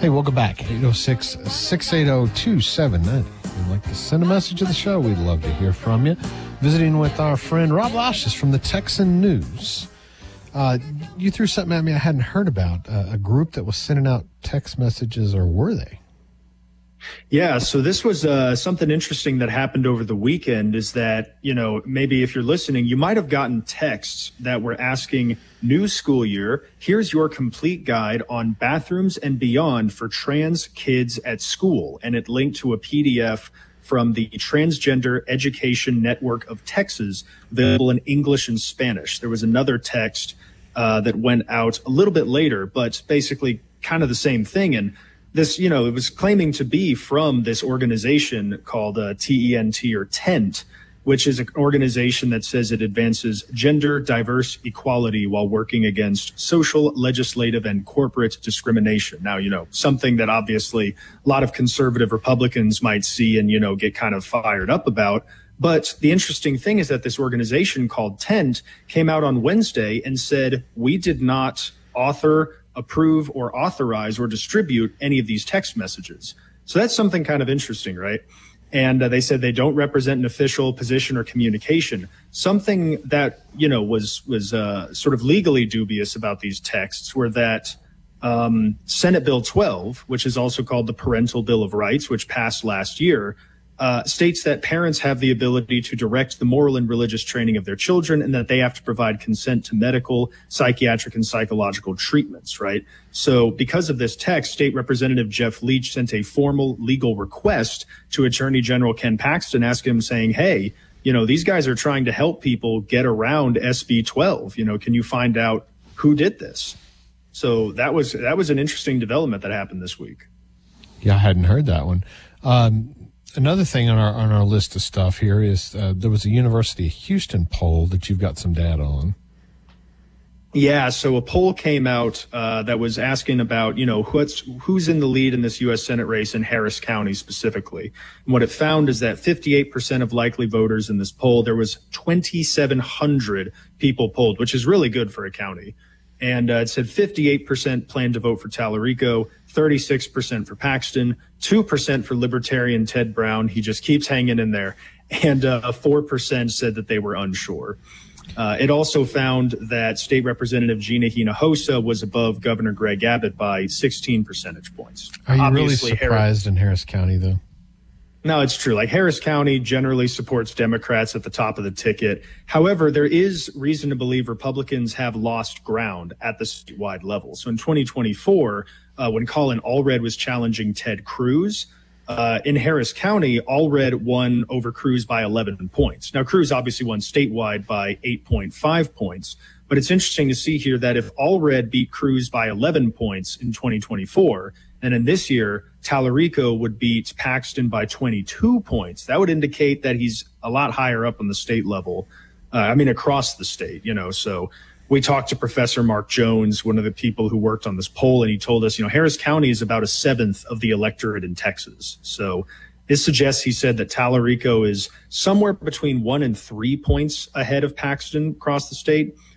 Hey, welcome back. 806-680-2790. If you'd like to send a message to the show, we'd love to hear from you. Visiting with our friend Rob Lashus from the Texan News. You threw something at me I hadn't heard about, a group that was sending out text messages, or were they? Yeah, so this was something interesting that happened over the weekend is that, maybe if you're listening, you might have gotten texts that were asking, new school year, here's your complete guide on bathrooms and beyond for trans kids at school. And it linked to a PDF from the Transgender Education Network of Texas, available in English and Spanish. There was another text that went out a little bit later, but basically kind of the same thing. And this, it was claiming to be from this organization called TENT or TENT, which is an organization that says it advances gender diverse equality while working against social, legislative, and corporate discrimination. Now, something that obviously a lot of conservative Republicans might see and, get kind of fired up about. But the interesting thing is that this organization called TENT came out on Wednesday and said, we did not author, approve, or authorize or distribute any of these text messages. So that's something kind of interesting, right? And they said they don't represent an official position or communication. Something that, was sort of legally dubious about these texts were that Senate Bill 12, which is also called the Parental Bill of Rights, which passed last year, states that parents have the ability to direct the moral and religious training of their children, and that they have to provide consent to medical, psychiatric, and psychological treatments, right? So because of this text, State Representative Jeff Leach sent a formal legal request to Attorney General Ken Paxton, asking him, saying, hey, these guys are trying to help people get around SB 12. Can you find out who did this? So that was an interesting development that happened this week. Yeah, I hadn't heard that one. Another thing on our list of stuff here is there was a University of Houston poll that you've got some data on. Yeah, so a poll came out that was asking about, who's in the lead in this U.S. Senate race in Harris County specifically. And what it found is that 58% of likely voters in this poll, there was 2,700 people polled, which is really good for a county. And it said 58% plan to vote for Tallarico, 36% for Paxton, 2% for Libertarian Ted Brown. He just keeps hanging in there. And 4% said that they were unsure. It also found that State Representative Gina Hinojosa was above Governor Greg Abbott by 16 percentage points. Are you obviously really surprised in Harris County, though? No, it's true. Like, Harris County generally supports Democrats at the top of the ticket. However, there is reason to believe Republicans have lost ground at the statewide level. So in 2024, when Colin Allred was challenging Ted Cruz, in Harris County, Allred won over Cruz by 11 points. Now, Cruz obviously won statewide by 8.5 points. But it's interesting to see here that if Allred beat Cruz by 11 points in 2024, and in this year, Tallarico would beat Paxton by 22 points, that would indicate that he's a lot higher up on the state level. Across the state, So we talked to Professor Mark Jones, one of the people who worked on this poll, and he told us, Harris County is about a seventh of the electorate in Texas. So this suggests, he said, that Tallarico is somewhere between 1 and 3 points ahead of Paxton across the state.